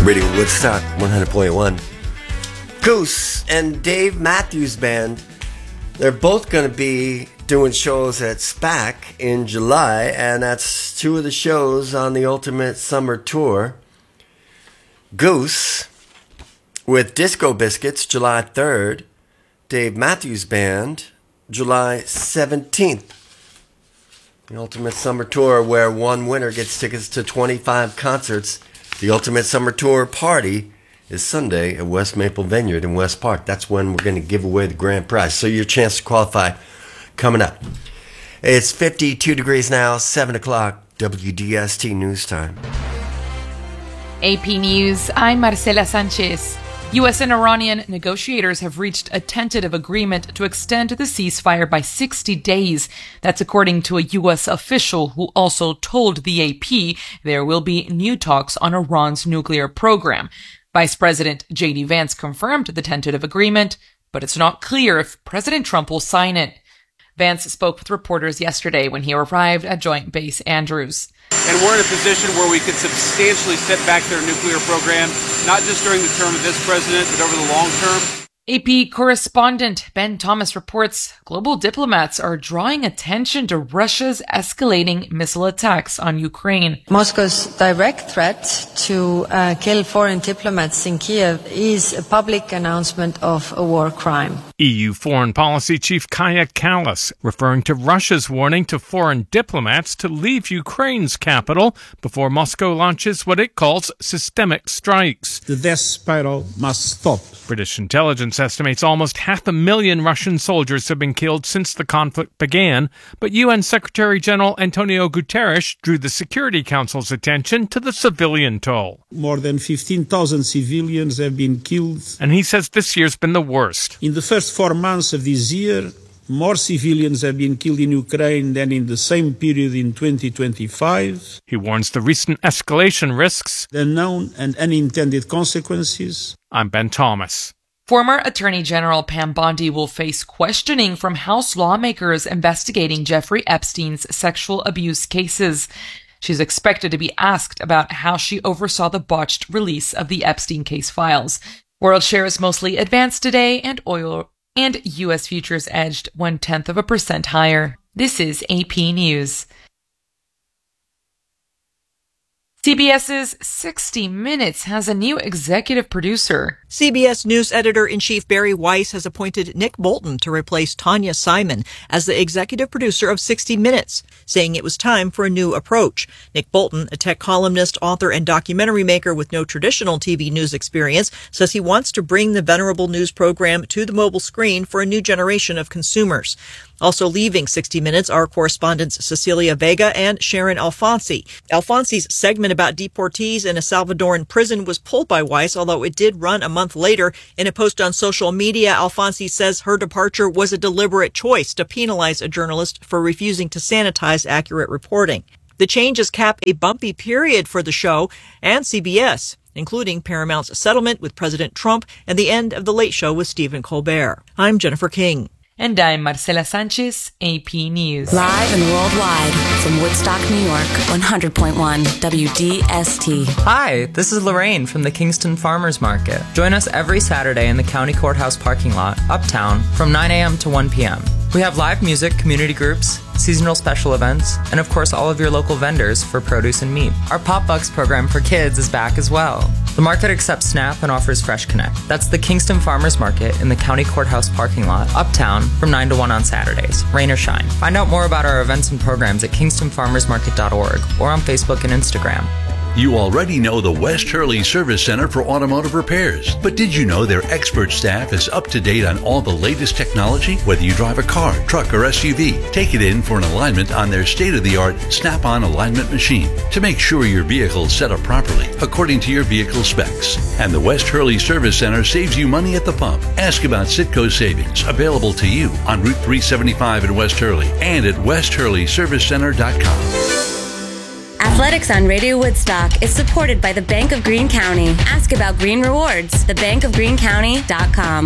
Radio Woodstock 100.1. Goose and Dave Matthews Band, they're both going to be doing shows at SPAC in July, and that's two of the shows on the Ultimate Summer Tour. Goose with Disco Biscuits, July 3rd. Dave Matthews Band, July 17th. The Ultimate Summer Tour, where one winner gets tickets to 25 concerts. The Ultimate Summer Tour party is Sunday at West Maple Vineyard in West Park. That's when we're going to give away the grand prize. So your chance to qualify coming up. It's 52 degrees now, 7 o'clock, WDST News Time. AP News, I'm Marcela Sanchez. U.S. and Iranian negotiators have reached a tentative agreement to extend the ceasefire by 60 days. That's according to a U.S. official who also told the AP there will be new talks on Iran's nuclear program. Vice President J.D. Vance confirmed the tentative agreement, but it's not clear if President Trump will sign it. Vance spoke with reporters yesterday when he arrived at Joint Base Andrews. And we're in a position where we could substantially set back their nuclear program, not just during the term of this president, but over the long term. AP correspondent Ben Thomas reports global diplomats are drawing attention to Russia's escalating missile attacks on Ukraine. Moscow's direct threat to kill foreign diplomats in Kiev is a public announcement of a war crime. EU Foreign Policy Chief Kaja Kallas referring to Russia's warning to foreign diplomats to leave Ukraine's capital before Moscow launches what it calls systemic strikes. The death spiral must stop. British intelligence estimates almost 500,000 Russian soldiers have been killed since the conflict began, but UN Secretary General Antonio Guterres drew the Security Council's attention to the civilian toll. More than 15,000 civilians have been killed. And he says this year's been the worst. In the first 4 months of this year, more civilians have been killed in Ukraine than in the same period in 2025. He warns the recent escalation risks, the known and unintended consequences. I'm Ben Thomas. Former Attorney General Pam Bondi will face questioning from House lawmakers investigating Jeffrey Epstein's sexual abuse cases. She's expected to be asked about how she oversaw the botched release of the Epstein case files. World shares mostly advanced today, and oil and U.S. futures edged 0.1% higher. This is AP News. CBS's 60 Minutes has a new executive producer. CBS News editor-in-chief Barry Weiss has appointed Nick Bolton to replace Tanya Simon as the executive producer of 60 Minutes, saying it was time for a new approach. Nick Bolton, a tech columnist, author, and documentary maker with no traditional TV news experience, says he wants to bring the venerable news program to the mobile screen for a new generation of consumers. Also leaving 60 Minutes are correspondents Cecilia Vega and Sharon Alfonsi. Alfonsi's segment about deportees in a Salvadoran prison was pulled by Weiss, although it did run a month later. In a post on social media, Alfonsi says her departure was a deliberate choice to penalize a journalist for refusing to sanitize accurate reporting. The changes cap a bumpy period for the show and CBS, including Paramount's settlement with President Trump and the end of The Late Show with Stephen Colbert. I'm Jennifer King. And I'm Marcela Sanchez, AP News. Live and worldwide from Woodstock, New York, 100.1 WDST. Hi, this is Lorraine from the Kingston Farmers Market. Join us every Saturday in the County Courthouse parking lot, uptown, from 9 a.m. to 1 p.m. We have live music, community groups, seasonal special events, and of course all of your local vendors for produce and meat. Our Pop Bucks program for kids is back as well. The market accepts SNAP and offers Fresh Connect. That's the Kingston Farmers Market in the County Courthouse parking lot, uptown, from 9 to 1 on Saturdays, rain or shine. Find out more about our events and programs at kingstonfarmersmarket.org or on Facebook and Instagram. You already know the West Hurley Service Center for automotive repairs, but did you know their expert staff is up to date on all the latest technology? Whether you drive a car, truck, or SUV, take it in for an alignment on their state-of-the-art Snap-on alignment machine to make sure your vehicle is set up properly according to your vehicle specs. And the West Hurley Service Center saves you money at the pump. Ask about Citgo savings, available to you on Route 375 in West Hurley and at westhurleyservicecenter.com. Athletics on Radio Woodstock is supported by the Bank of Greene County. Ask about Green Rewards, thebankofgreenecounty.com.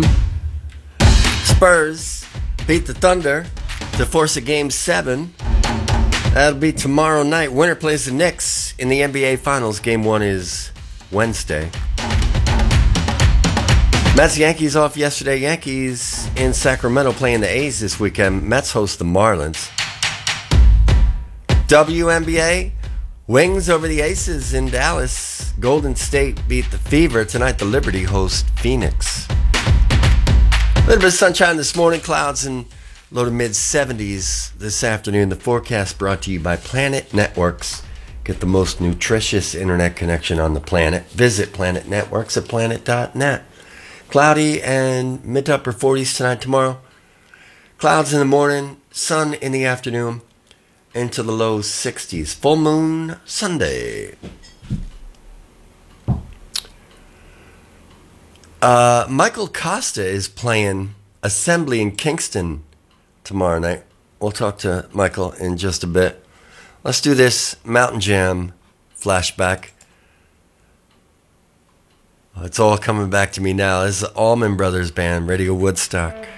Spurs beat the Thunder to force a Game 7. That'll be tomorrow night. Winner plays the Knicks in the NBA Finals. Game 1 is Wednesday. Mets Yankees off yesterday. Yankees in Sacramento playing the A's this weekend. Mets host the Marlins. WNBA, Wings over the Aces in Dallas. Golden State beat the Fever. Tonight the Liberty host Phoenix. A little bit of sunshine this morning. Clouds in low to mid 70s this afternoon. The forecast brought to you by Planet Networks. Get the most nutritious internet connection on the planet. Visit Planet Networks at planet.net. Cloudy and mid to upper 40s tonight, tomorrow. Clouds in the morning, sun in the afternoon, into the low 60s. Full moon Sunday. Michael Costa is playing Assembly in Kingston tomorrow night. We'll talk to Michael in just a bit. Let's do this Mountain Jam flashback. It's all coming back to me now. This is the Allman Brothers Band, Radio Woodstock.